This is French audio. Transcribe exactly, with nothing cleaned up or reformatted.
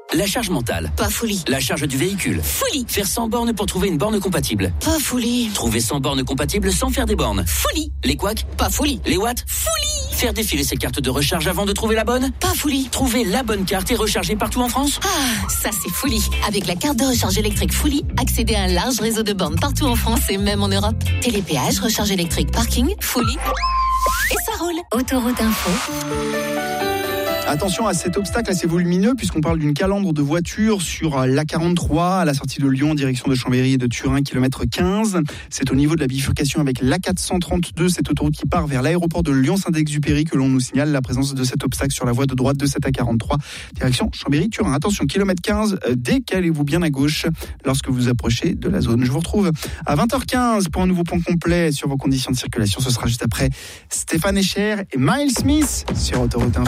La charge mentale. Pas folie. La charge du véhicule. Folie. Faire cent bornes pour trouver une borne compatible. Pas folie. Trouver cent bornes compatibles sans faire des bornes. Folie. Les couacs. Pas folie. Les watts. Folie. Faire défiler ses cartes de recharge avant de trouver la bonne. Pas folie. Trouver la bonne carte et recharger partout en France. Ah, ça c'est folie. Avec la carte de recharge électrique Folie, accédez à un large réseau de bornes partout en France et même en Europe. Télépéage, recharge électrique, parking, Folie. Et ça roule. Autoroute Info. Attention à cet obstacle assez volumineux puisqu'on parle d'une calandre de voitures sur l'A quarante-trois à la sortie de Lyon en direction de Chambéry et de Turin, kilomètre quinze. C'est au niveau de la bifurcation avec l'A quatre cent trente-deux, cette autoroute qui part vers l'aéroport de Lyon-Saint-Exupéry, que l'on nous signale la présence de cet obstacle sur la voie de droite de cette A quarante-trois, direction Chambéry-Turin. Attention, kilomètre quinze, décalez-vous bien à gauche lorsque vous approchez de la zone. Je vous retrouve à vingt heures quinze pour un nouveau point complet sur vos conditions de circulation. Ce sera juste après Stéphane Echer et Miles Smith sur Autoroute Info.